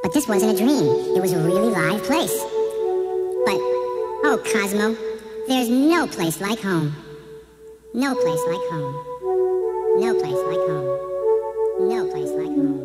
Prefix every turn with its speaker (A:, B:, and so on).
A: But this wasn't a dream. It was a really live place. But, oh, Cosmo, there's no place like home. No place like home. No place like home. No place like home.